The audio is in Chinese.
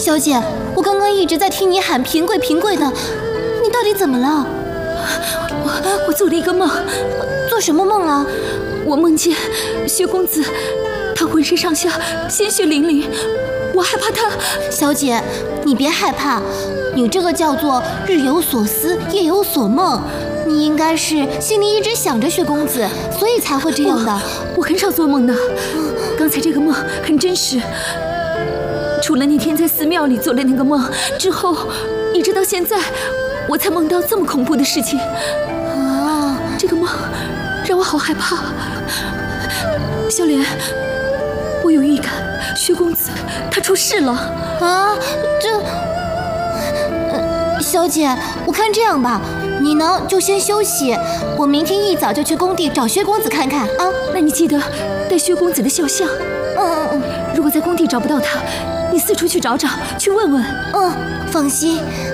小姐，我刚刚一直在听你喊平贵平贵的，你到底怎么了？ 我做了一个梦。 做什么梦啊？ 我梦见薛公子，他浑身上下鲜血淋淋，我害怕他。 小姐，你别害怕，你这个叫做日有所思，夜有所梦。你应该是心里一直想着薛公子，所以才会这样的。 我很少做梦的，刚才这个梦很真实。除了那天在寺庙里做了那个梦之后，一直到现在，我才梦到这么恐怖的事情。 啊， 这个梦让我好害怕。小莲，我有预感，薛公子他出事了。 啊，小姐，我看这样吧，你呢就先休息，我明天一早就去工地找薛公子看看啊。 那你记得带薛公子的肖像。如果在工地找不到他，你四处去找找，去问问。 放心。